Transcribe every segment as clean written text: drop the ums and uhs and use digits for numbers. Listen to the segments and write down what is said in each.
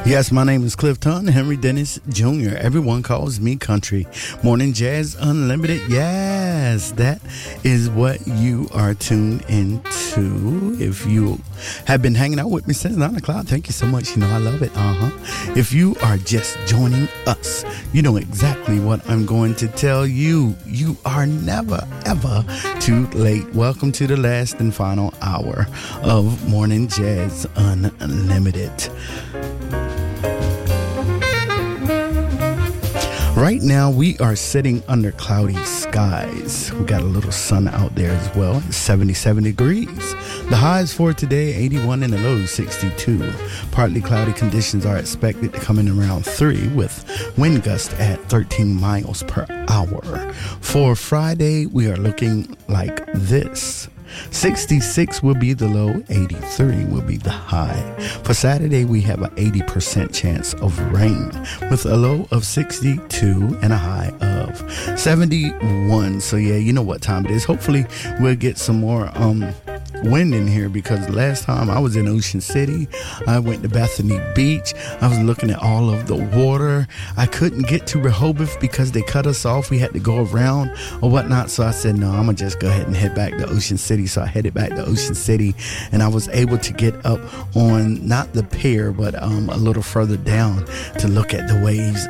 Yes, my name is Clifton Henry Dennis Jr. Everyone calls me Country. Morning Jazz Unlimited. Yes, that is what you are tuned into. If you have been hanging out with me since 9 o'clock, thank you so much. You know, I love it. If you are just joining us, you know exactly what I'm going to tell you. You are never, ever too late. Welcome to the last and final hour of Morning Jazz Unlimited. Right now, we are sitting under cloudy skies. We got a little sun out there as well. It's 77 degrees. The highs for today, 81 and the low, 62. Partly cloudy conditions are expected to come in around 3 with wind gusts at 13 miles per hour. For Friday, we are looking like this. 66 will be the low, 83 will be the high. For Saturday, we have an 80% chance of rain with a low of 62 and a high of 71. So yeah, you know what time it is. Hopefully we'll get some more wind in here, because last time I was in Ocean City, I went to Bethany Beach. I was looking at all of the water. I couldn't get to Rehoboth because they cut us off. We had to go around or whatnot. So I said, no, I'm gonna just go ahead and head back to Ocean City. So I headed back to Ocean City, and I was able to get up on not the pier, but a little further down to look at the waves.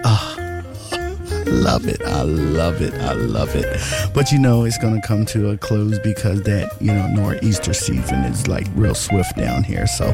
Love it. I love it. I love it. But you know, it's going to come to a close because that, you know, nor'easter season is like real swift down here. So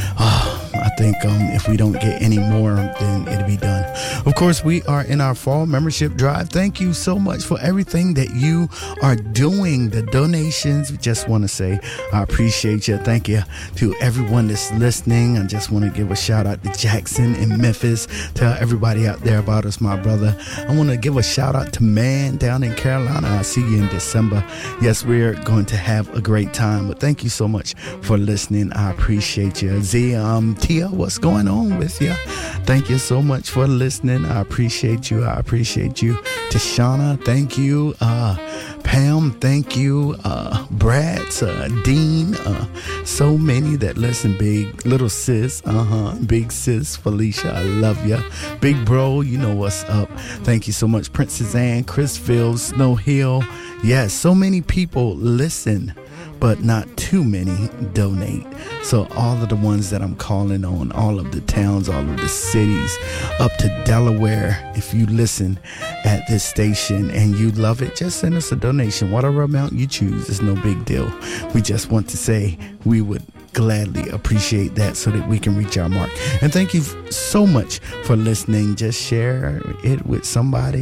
I think if we don't get any more, then it'll be done. Of course, we are in our fall membership drive. Thank you so much for everything that you are doing. The donations, just want to say I appreciate you. Thank you to everyone that's listening. I just want to give a shout out to Jackson in Memphis. Tell everybody out there about us, my brother. I want to give a shout out to Man down in Carolina. I'll see you in December. Yes, we're going to have a great time. But thank you so much for listening. I appreciate you. Tia, what's going on with you? Thank you so much for listening. I appreciate you. I appreciate you. Tashana, thank you. Pam, thank you. Brad, Dean, so many that listen. Big little sis, big sis Felicia, I love ya. Big bro, you know what's up. Thank you so much. Princess Anne, Chris Fields, Snow Hill. Yes, so many people listen, but not too many donate. So all of the ones that I'm calling on, all of the towns, all of the cities, up to Delaware, if you listen at this station and you love it, just send us a donation. Whatever amount you choose, it's no big deal. We just want to say we would gladly appreciate that so that we can reach our mark. And thank you so much for listening. Just share it with somebody,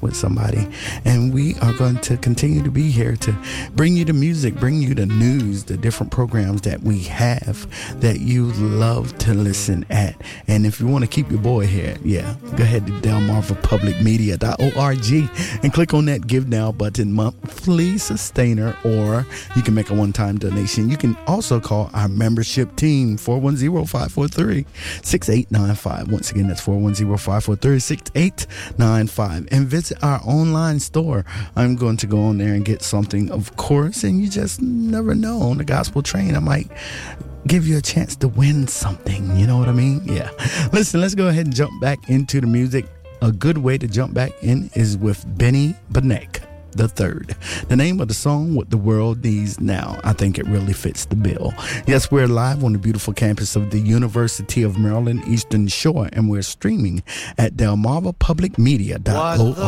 and we are going to continue to be here to bring you the music, bring you the news, the different programs that we have that you love to listen at. And if you want to keep your boy here, go ahead to delmarvapublicmedia.org and click on that Give Now button, monthly sustainer, or you can make a one-time donation. You can also call our membership team, 410-543-6895. Once again, that's 410-543-6895. And visit our online store. I'm going to go on there and get something, of course, and you just never know. On the gospel train, I might give you a chance to win something. You know what I mean? Yeah. Listen, let's go ahead and jump back into the music. A good way to jump back in is with Benny Benek III. The name of the song, What the World Needs Now. I think it really fits the bill. Yes, we're live on the beautiful campus of the University of Maryland Eastern Shore, and we're streaming at delmarvapublicmedia.org.